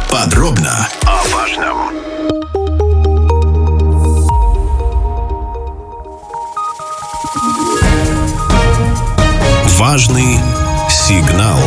Подробно о важном. Важный сигнал.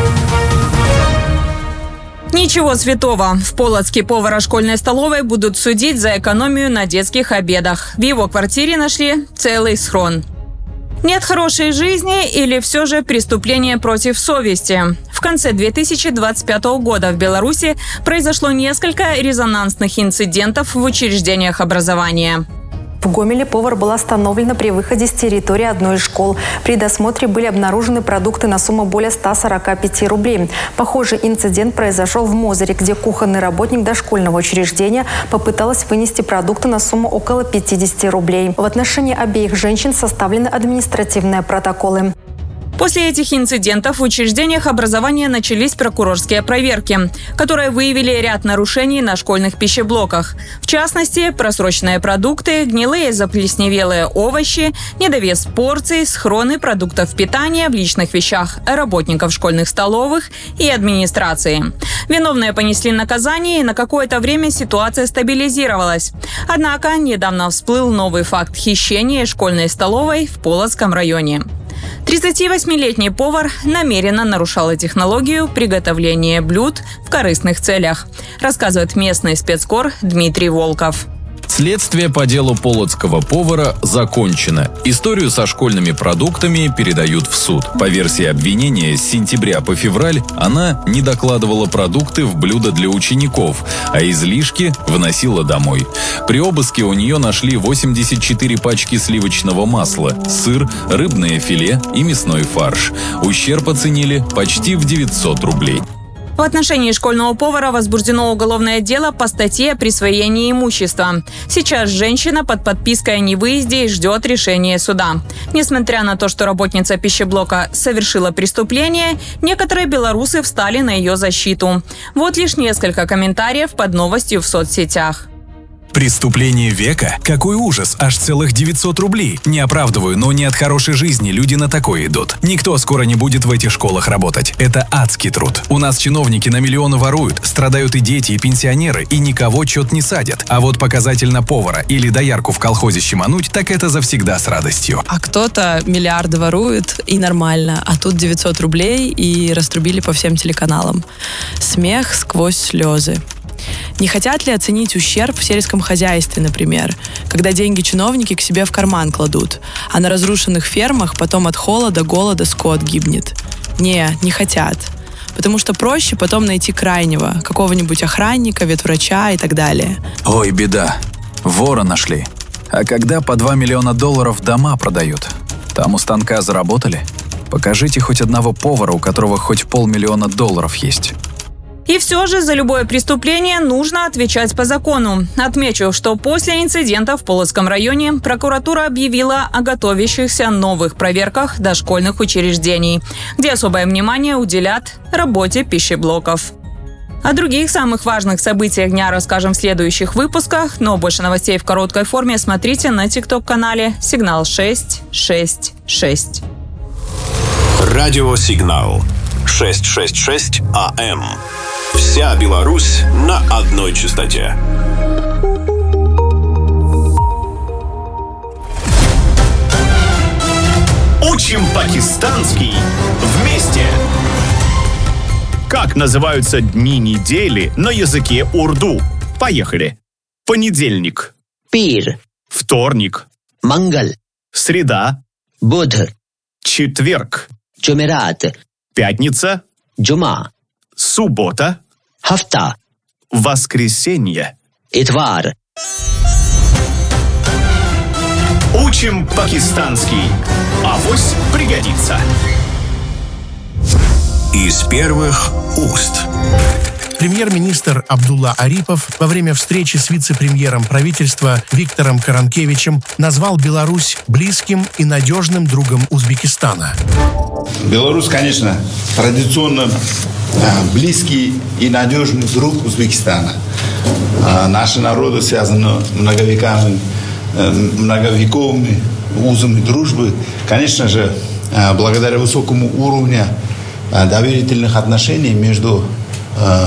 Ничего святого. В Полоцке повара школьной столовой будут судить за экономию на детских обедах. В его квартире нашли целый схрон. Нет хорошей жизни или все же преступление против совести? В конце 2025 года в Беларуси произошло несколько резонансных инцидентов в учреждениях образования. В Гомеле повар был остановлена при выходе с территории одной из школ. При досмотре были обнаружены продукты на сумму более 145 рублей. Похожий инцидент произошел в Мозыре, где кухонный работник дошкольного учреждения попыталась вынести продукты на сумму около 50 рублей. В отношении обеих женщин составлены административные протоколы. После этих инцидентов в учреждениях образования начались прокурорские проверки, которые выявили ряд нарушений на школьных пищеблоках. В частности, просроченные продукты, гнилые заплесневелые овощи, недовес порций, схроны продуктов питания в личных вещах работников школьных столовых и администрации. Виновные понесли наказание, и на какое-то время ситуация стабилизировалась. Однако недавно всплыл новый факт хищения школьной столовой в Полоцком районе. 38-летний повар намеренно нарушала технологию приготовления блюд в корыстных целях, рассказывает местный спецкор Дмитрий Волков. Следствие по делу полоцкого повара закончено. Историю со школьными продуктами передают в суд. По версии обвинения, с сентября по февраль она не докладывала продукты в блюда для учеников, а излишки вносила домой. При обыске у нее нашли 84 пачки сливочного масла, сыр, рыбное филе и мясной фарш. Ущерб оценили почти в 900 рублей. В отношении школьного повара возбуждено уголовное дело по статье о присвоении имущества. Сейчас женщина под подпиской о невыезде и ждет решения суда. Несмотря на то, что работница пищеблока совершила преступление, некоторые белорусы встали на ее защиту. Вот лишь несколько комментариев под новостью в соцсетях. Преступление века? Какой ужас, аж целых 900 рублей. Не оправдываю, но не от хорошей жизни люди на такое идут. Никто скоро не будет в этих школах работать. Это адский труд. У нас чиновники на миллионы воруют, страдают и дети, и пенсионеры, и никого чет не садят. А вот показательно повара или доярку в колхозе щемануть, так это завсегда с радостью. А кто-то миллиарды ворует, и нормально. А тут 900 рублей и раструбили по всем телеканалам. Смех сквозь слезы. Не хотят ли оценить ущерб в сельском хозяйстве, например, когда деньги чиновники к себе в карман кладут, а на разрушенных фермах потом от холода, голода скот гибнет? Не хотят. Потому что проще потом найти крайнего, какого-нибудь охранника, ветврача и так далее. Ой, беда. Вора нашли. А когда по 2 миллиона долларов дома продают? Там у станка заработали? Покажите хоть одного повара, у которого хоть $500 000 есть. И все же за любое преступление нужно отвечать по закону. Отмечу, что после инцидента в Полоцком районе прокуратура объявила о готовящихся новых проверках дошкольных учреждений, где особое внимание уделят работе пищеблоков. О других самых важных событиях дня расскажем в следующих выпусках, но больше новостей в короткой форме смотрите на TikTok-канале «Сигнал 666». Радиосигнал 666 АМ. Вся Беларусь на одной частоте. Учим пакистанский вместе. Как называются дни недели на языке урду? Поехали. Понедельник. Пир. Вторник. Мангал. Среда. Будх. Четверг. Джумерат. Пятница. Джума. Суббота. Хафта. Воскресенье. Итвар. Учим пакистанский. Авось пригодится. Из первых уст. Премьер-министр Абдулла Арипов во время встречи с вице-премьером правительства Виктором Каранкевичем назвал Беларусь близким и надежным другом Узбекистана. Беларусь, конечно, традиционно близкий и надежный друг Узбекистана. Наши народы связаны многовековыми узами дружбы. Конечно же, благодаря высокому уровню доверительных отношений между